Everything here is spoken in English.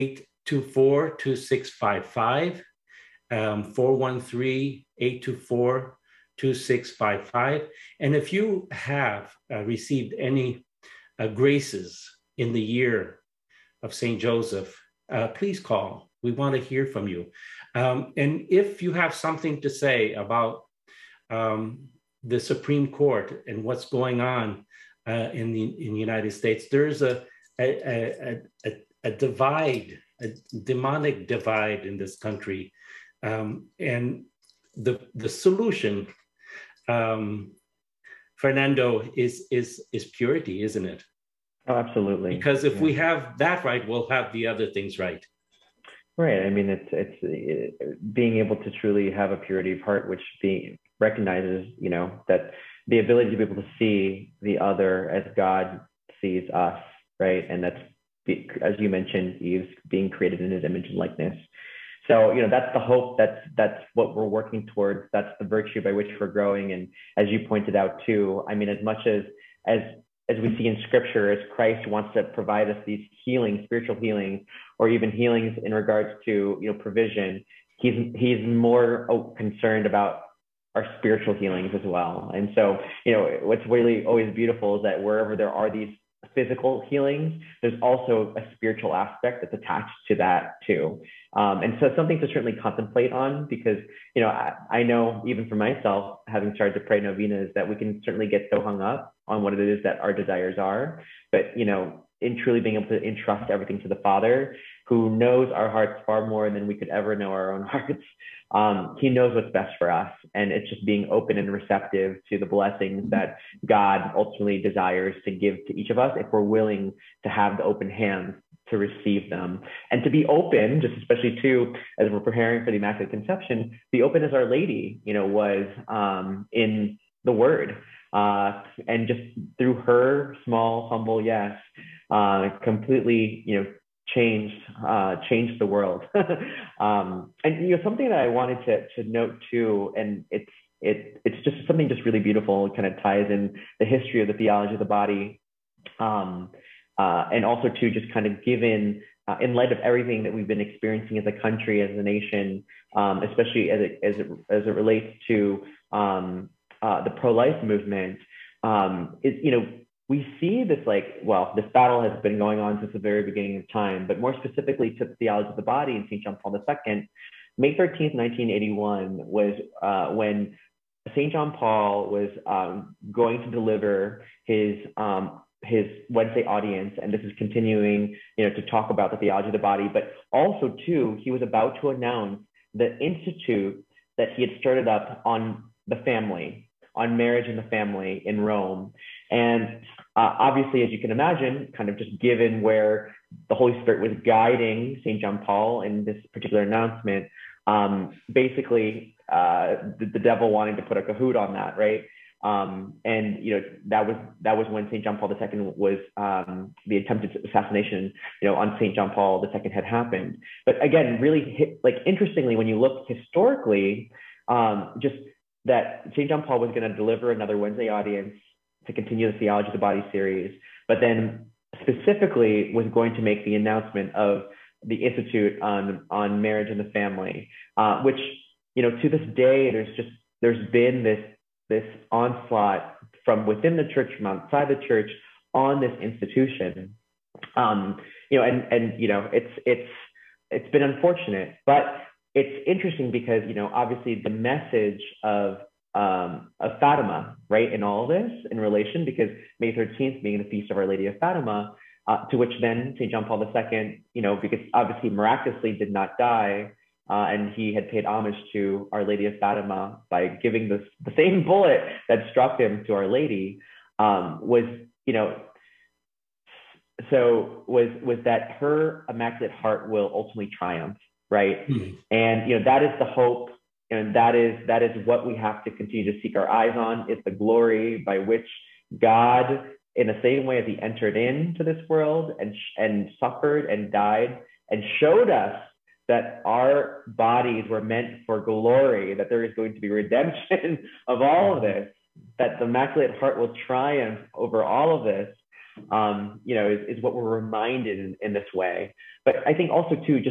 413-824-2655, 413-824-2655. And if you have received any graces in the year of St. Joseph, please call. We want to hear from you. And if you have something to say about the Supreme Court and what's going on in the United States, there's a divide, a demonic divide in this country, and the solution, Fernando, is purity, isn't it? Oh, absolutely. Because if we have that right, we'll have the other things right. Right. I mean, it's being able to truly have a purity of heart, which recognizes, that the ability to be able to see the other as God sees us, right? And that's, as you mentioned, Eve's being created in his image and likeness. So, that's the hope. That's what we're working towards. That's the virtue by which we're growing. And as you pointed out too, I mean, as much as we see in scripture, as Christ wants to provide us these healings, spiritual healings, or even healings in regards to, provision, he's more concerned about our spiritual healings as well. And so, what's really always beautiful is that wherever there are these physical healings, there's also a spiritual aspect that's attached to that too. And so something to certainly contemplate on, because, I know even for myself, having started to pray novenas, that we can certainly get so hung up on what it is that our desires are. But, in truly being able to entrust everything to the Father, who knows our hearts far more than we could ever know our own hearts. He knows what's best for us. And it's just being open and receptive to the blessings that God ultimately desires to give to each of us, if we're willing to have the open hands to receive them, and to be open, just especially too, as we're preparing for the Immaculate Conception, be open as Our Lady, was in the Word, and just through her small, humble yes, completely, changed the world. And something that I wanted to note too, and it's just something just really beautiful. It kind of ties in the history of the theology of the body. And also too, just kind of given in light of everything that we've been experiencing as a country, as a nation, especially as it relates to the pro-life movement, we see this this battle has been going on since the very beginning of time, but more specifically to the theology of the body in St. John Paul II, May 13th, 1981 was when St. John Paul was going to deliver his Wednesday audience, and this is continuing, to talk about the theology of the body, but also too, he was about to announce the institute that he had started up on the family, on marriage and the family in Rome. And obviously, as you can imagine, kind of just given where the Holy Spirit was guiding St. John Paul in this particular announcement, basically the devil wanting to put a cahoot on that, right? And that was when St. John Paul II was the attempted assassination, on St. John Paul II had happened. But again, really interestingly, when you look historically, just that St. John Paul was going to deliver another Wednesday audience to continue the Theology of the Body series, but then specifically was going to make the announcement of the Institute on marriage and the family, which, to this day, there's been this onslaught from within the church, from outside the church, on this institution. It's been unfortunate, but it's interesting because, obviously the message of Fatima, right, in all of this, in relation, because May 13th being the feast of Our Lady of Fatima, to which then St. John Paul II, because obviously miraculously did not die, and he had paid homage to Our Lady of Fatima by giving the same bullet that struck him to Our Lady, was that her Immaculate Heart will ultimately triumph, right? Mm-hmm. And that is the hope, and that is what we have to continue to seek our eyes on. It's the glory by which God, in the same way as he entered into this world and suffered and died and showed us that our bodies were meant for glory, that there is going to be redemption of all of this, that the Immaculate Heart will triumph over all of this. is what we're reminded in this way. But I think also too, just